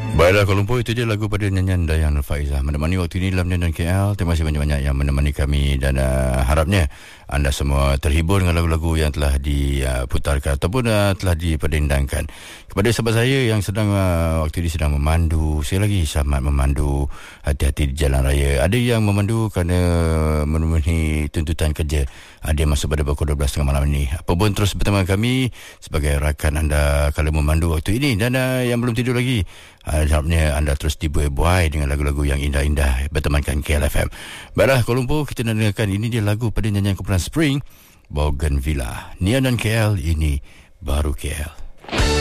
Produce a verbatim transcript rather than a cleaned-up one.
Baiklah, Kuala Lumpur, itu dia lagu pada nyanyian Dayang Nurfaizah menemani waktu ini dalam Nyanyian K L. Terima kasih banyak-banyak yang menemani kami dan uh, harapnya anda semua terhibur dengan lagu-lagu yang telah diputarkan ataupun uh, telah diperdendangkan. Kepada sahabat saya yang sedang uh, waktu ini sedang memandu, sekali lagi selamat memandu, hati-hati di jalan raya. Ada yang memandu kerana memenuhi tuntutan kerja. Ada yang masuk pada pukul dua belas tiga puluh malam ini. Apa pun terus bersama kami sebagai rakan anda kalau memandu waktu ini. Dan uh, yang belum tidur lagi, harapnya anda terus dibuai-buai dengan lagu-lagu yang indah-indah bertemankan K L F M. Baiklah, Kuala Lumpur, kita nak dengarkan ini dia lagu pada nyanyian kumpulan Spring, Bougainvillea. Nia dan K L, ini baru K L.